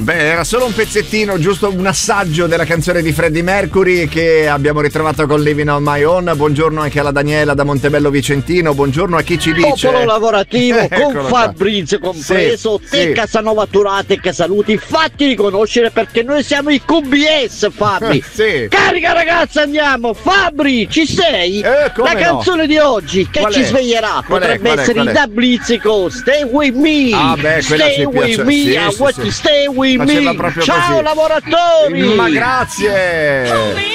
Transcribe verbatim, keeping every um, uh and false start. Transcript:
Beh, era solo un pezzettino, giusto un assaggio della canzone di Freddie Mercury che abbiamo ritrovato con Living on My Own. Buongiorno anche alla Daniela da Montebello Vicentino, buongiorno a chi ci dice. Popolo lavorativo con Fabrizio compreso, sì, te sì. Casanova Turate che saluti, fatti riconoscere perché noi siamo i Q B S, Fabri. Sì. Carica ragazza, andiamo. Fabri, ci sei? Eh, come La no? canzone di oggi che Qual ci è? sveglierà Qual è? potrebbe Qual è? essere Qual è? il Dablizzico, Stay With Me. Ah, beh, quella Stay ci With piace. Me, Sì, I sì, want sì. to stay with Faceva me. proprio Ciao così. lavoratori. Ma grazie.